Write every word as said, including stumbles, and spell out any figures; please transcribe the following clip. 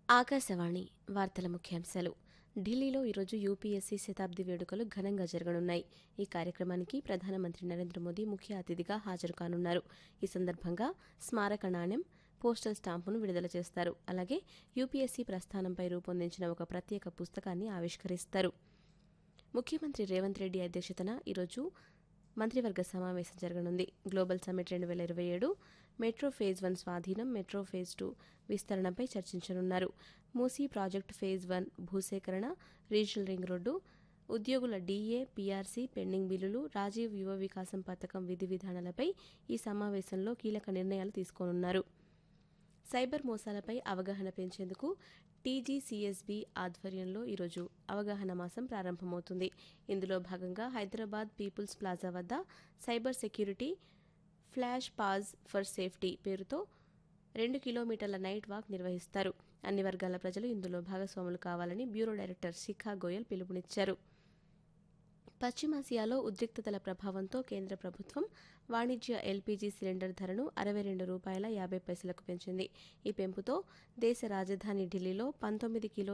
ఆకాశవాణి వార్తల ముఖ్యాంశాలు. ఢిల్లీలో ఈరోజు యూపీఎస్సీ శతాబ్ది వేడుకలు ఘనంగా జరగనున్నాయి. ఈ కార్యక్రమానికి ప్రధానమంత్రి నరేంద్ర మోదీ ముఖ్య అతిథిగా హాజరు కానున్నారు. ఈ సందర్భంగా స్మారక నాణ్యం, పోస్టల్ స్టాంపును విడుదల చేస్తారు. అలాగే యూపీఎస్సీ ప్రస్థానంపై రూపొందించిన ఒక ప్రత్యేక పుస్తకాన్ని ఆవిష్కరిస్తారు. ముఖ్యమంత్రి రేవంత్ రెడ్డి అధ్యక్షతన ఈరోజు మంత్రివర్గ సమావేశం జరగనుంది. గ్లోబల్ సమ్మిట్ రెండు వేల ఇరవై ఏడు మెట్రో ఫేజ్ వన్ స్వాధీనం, మెట్రో ఫేజ్ టూ విస్తరణపై చర్చించనున్నారు. మూసీ ప్రాజెక్టు ఫేజ్ వన్ భూసేకరణ, రీజనల్ రింగ్ రోడ్డు, ఉద్యోగుల డీఏ, పీఆర్సీ, పెండింగ్ బిల్లులు, రాజీవ్ యువ వికాసం పథకం విధి విధానాలపై ఈ సమావేశంలో కీలక నిర్ణయాలు తీసుకోనున్నారు. సైబర్ మోసాలపై అవగాహన పెంచేందుకు టీజీసీఎస్బీ ఆధ్వర్యంలో ఈరోజు అవగాహన మాసం ప్రారంభమవుతుంది. ఇందులో భాగంగా హైదరాబాద్ పీపుల్స్ ప్లాజా వద్ద cyber security flash pause for safety పేరుతో రెండు కిలోమీటర్ల నైట్ వాక్ నిర్వహిస్తారు. అన్ని వర్గాల ప్రజలు ఇందులో భాగస్వాములు కావాలని బ్యూరో డైరెక్టర్ శిఖా గోయల్ పిలుపునిచ్చారు. పశ్చిమాసియాలో ఉద్రిక్తతల ప్రభావంతో కేంద్ర ప్రభుత్వం వాణిజ్య ఎల్పీజీ సిలిండర్ ధరను అరవై రెండు రూపాయల యాభై పైసలకు పెంచింది. ఈ పెంపుతో దేశ రాజధాని ఢిల్లీలో పంతొమ్మిది కిలో